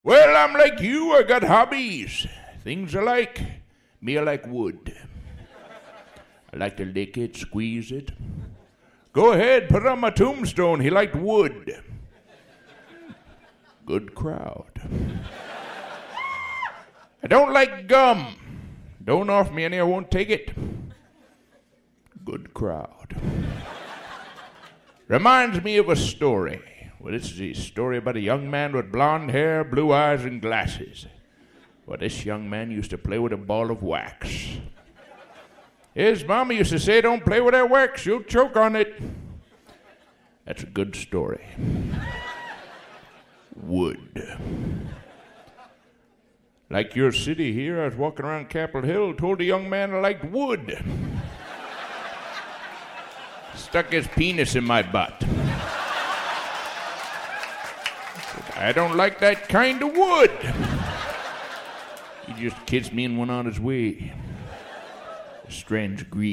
Well, I'm like you. I got hobbies. Things I like. Me, I like wood. I like to lick it, squeeze it. Go ahead, put it on my tombstone. He liked wood. Good crowd. I don't like gum. Don't offer me any, I won't take it. Good crowd. Reminds me of a story. Well, this is a story about a young man with blonde hair, blue eyes, and glasses. Well, this young man used to play with a ball of wax. His mama used to say, don't play with that wax, you'll choke on it. That's a good story. Wood. Like your city here, I was walking around Capitol Hill, told a young man I liked wood. Stuck his penis in my butt. I don't like that kind of wood. He just kissed me and went on his way. A strange greed.